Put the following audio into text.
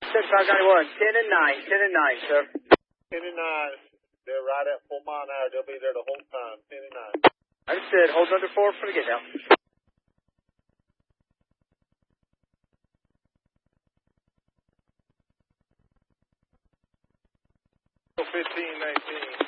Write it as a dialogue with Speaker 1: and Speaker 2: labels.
Speaker 1: 591, 10 and 9, 10 and 9, sir.
Speaker 2: 10 and 9. They're right at 4 mile an hour. They'll be there the whole time. 10 and 9.
Speaker 1: Understood. Hold under 4 for the get down.
Speaker 2: 15, 19.